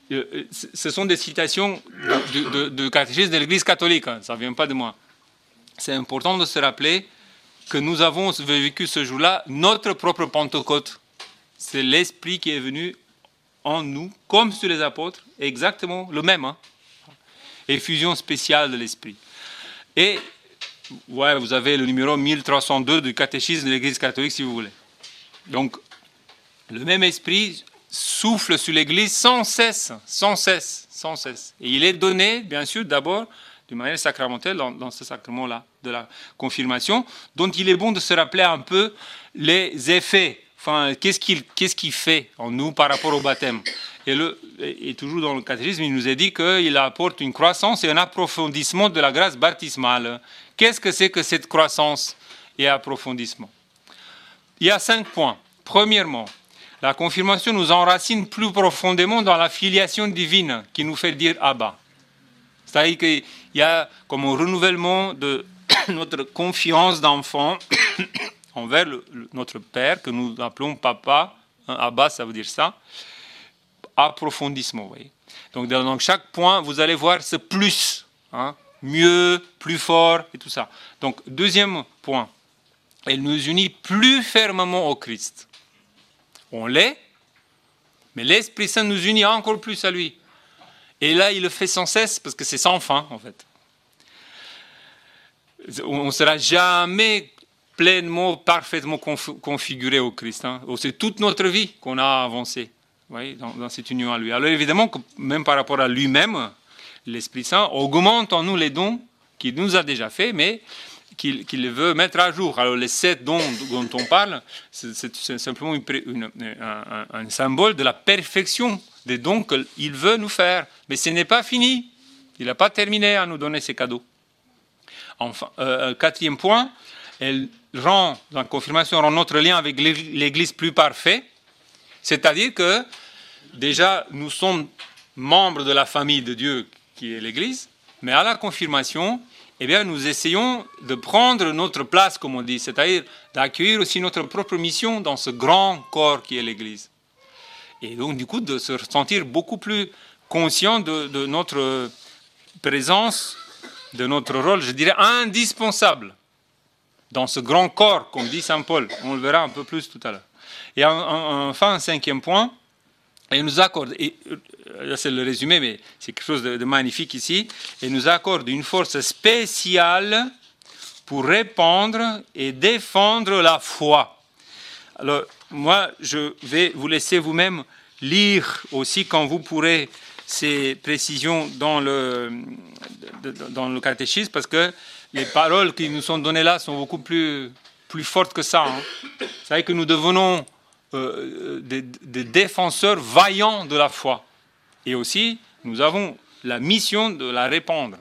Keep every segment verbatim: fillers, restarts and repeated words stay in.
ce sont des citations du de, de, de catéchisme de l'Église catholique, hein, ça ne vient pas de moi. C'est important de se rappeler que nous avons vécu ce jour-là notre propre Pentecôte. C'est l'Esprit qui est venu en nous, comme sur les apôtres, exactement le même. Hein. Effusion spéciale de l'Esprit. Et ouais, vous avez le numéro mille trois cent deux du catéchisme de l'Église catholique, si vous voulez. Donc, le même Esprit souffle sur l'Église sans cesse, sans cesse, sans cesse. Et il est donné, bien sûr, d'abord, d'une manière sacramentelle, dans, dans ce sacrement-là, de la confirmation, dont il est bon de se rappeler un peu les effets. Enfin, qu'est-ce qu'il, qu'est-ce qu'il fait en nous par rapport au baptême. Et, le, et toujours dans le catéchisme, il nous est dit qu'il apporte une croissance et un approfondissement de la grâce baptismale. Qu'est-ce que c'est que cette croissance et approfondissement? Il y a cinq points. Premièrement, la confirmation nous enracine plus profondément dans la filiation divine qui nous fait dire Abba. C'est-à-dire qu'il y a comme un renouvellement de notre confiance d'enfant envers le, le, notre Père, que nous appelons Papa. Hein, Abba, ça veut dire ça. Approfondissement, vous voyez. Donc, dans chaque point, vous allez voir ce plus. Hein, mieux, plus fort, et tout ça. Donc, deuxième point. Elle nous unit plus fermement au Christ. On l'est, mais l'Esprit Saint nous unit encore plus à lui. Et là, il le fait sans cesse, parce que c'est sans fin, en fait. On ne sera jamais pleinement, parfaitement conf- configuré au Christ. Hein. C'est toute notre vie qu'on a avancé, vous voyez, dans, dans cette union à lui. Alors évidemment, même par rapport à lui-même, l'Esprit Saint augmente en nous les dons qu'il nous a déjà faits, mais qu'il, qu'il veut mettre à jour. Alors les sept dons dont on parle, c'est, c'est simplement une, une, un, un symbole de la perfection des dons qu'il veut nous faire. Mais ce n'est pas fini. Il n'a pas terminé à nous donner ces cadeaux. Enfin, euh, quatrième point, elle rend, la confirmation rend notre lien avec l'Église plus parfait. C'est-à-dire que déjà, nous sommes membres de la famille de Dieu qui est l'Église, mais à la confirmation, eh bien, nous essayons de prendre notre place, comme on dit, c'est-à-dire d'accueillir aussi notre propre mission dans ce grand corps qui est l'Église. Et donc, du coup, de se sentir beaucoup plus conscient de, de notre présence, de notre rôle, je dirais, indispensable dans ce grand corps, comme dit Saint Paul. On le verra un peu plus tout à l'heure. Et enfin, un cinquième point, elle nous accorde, et là c'est le résumé, mais c'est quelque chose de, de magnifique ici, elle nous accorde une force spéciale pour répandre et défendre la foi. Alors, moi, je vais vous laisser vous-même lire aussi quand vous pourrez ces précisions dans le, dans le catéchisme, parce que les paroles qui nous sont données là sont beaucoup plus, plus fortes que ça. Hein. C'est vrai que nous devenons euh, des, des défenseurs vaillants de la foi. Et aussi, nous avons la mission de la répandre.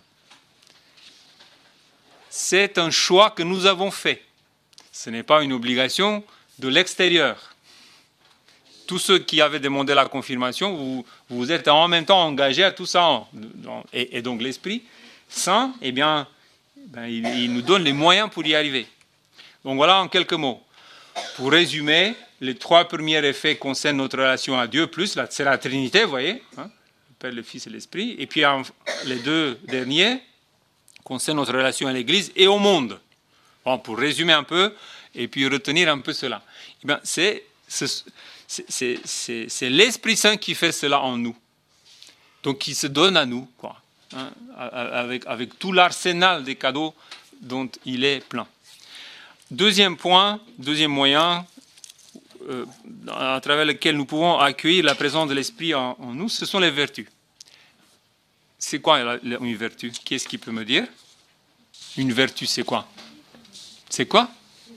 C'est un choix que nous avons fait. Ce n'est pas une obligation de l'extérieur. Tous ceux qui avaient demandé la confirmation, vous, vous êtes en même temps engagés à tout ça. Et, et donc l'Esprit Saint, eh bien, ben, il, il nous donne les moyens pour y arriver. Donc voilà en quelques mots. Pour résumer, les trois premiers effets concernent notre relation à Dieu, plus c'est la Trinité, vous voyez, hein, le Père, le Fils et l'Esprit. Et puis en, les deux derniers concernent notre relation à l'Église et au monde. Bon, pour résumer un peu et puis retenir un peu cela. Eh bien, c'est, c'est, c'est, c'est, c'est l'Esprit Saint qui fait cela en nous. Donc qui se donne à nous, quoi, hein, avec, avec tout l'arsenal des cadeaux dont il est plein. Deuxième point, deuxième moyen euh, à travers lequel nous pouvons accueillir la présence de l'Esprit en, en nous, ce sont les vertus. C'est quoi la, la, une vertu? Qui est-ce qui peut me dire? Une vertu, c'est quoi? C'est quoi?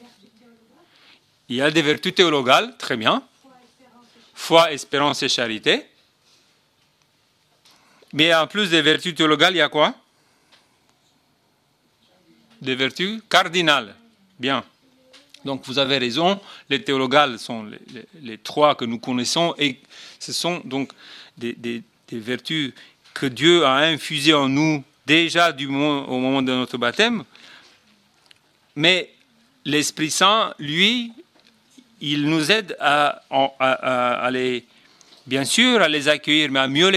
Il y a des vertus théologales, très bien. Foi, espérance et charité. Mais en plus des vertus théologales, il y a quoi? Des vertus cardinales. Bien. Donc vous avez raison, les théologales sont les, les, les trois que nous connaissons et ce sont donc des, des, des vertus que Dieu a infusées en nous déjà du moment, au moment de notre baptême. Mais l'Esprit Saint, lui, il nous aide à, à, à, à les, bien sûr, à les accueillir, mais à mieux les